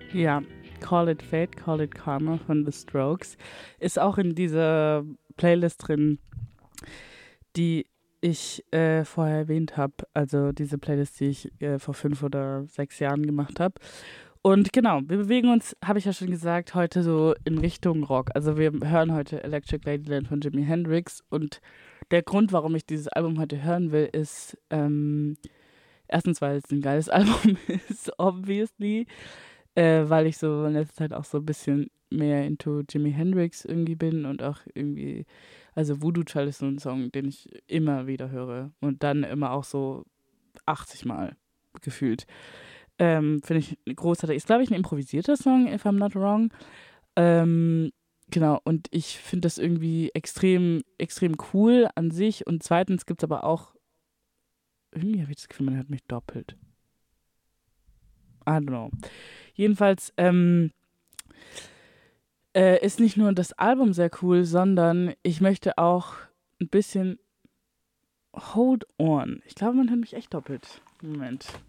Ja, Call It Fate, Call It Karma von The Strokes ist auch in dieser Playlist drin, die ich vorher erwähnt habe. Also diese Playlist, die ich vor 5 oder 6 Jahren gemacht habe. Und genau, wir bewegen uns, habe ich ja schon gesagt, heute so in Richtung Rock. Also wir hören heute Electric Ladyland von Jimi Hendrix. Und der Grund, warum ich dieses Album heute hören will, ist erstens, weil es ein geiles Album ist, obviously. Weil ich so in letzter Zeit auch so ein bisschen mehr into Jimi Hendrix irgendwie bin und auch irgendwie, also Voodoo Child ist so ein Song, den ich immer wieder höre und dann immer auch so 80 Mal gefühlt. Finde ich großartig. Ist, glaube ich, ein improvisierter Song, if I'm not wrong. Genau, und ich finde das irgendwie extrem, extrem cool an sich. Und zweitens gibt es aber auch, irgendwie habe ich das Gefühl, man hört mich doppelt. I don't know. Jedenfalls, ist nicht nur das Album sehr cool, sondern ich möchte auch ein bisschen Hold On. Ich glaube, man hört mich echt doppelt. Moment.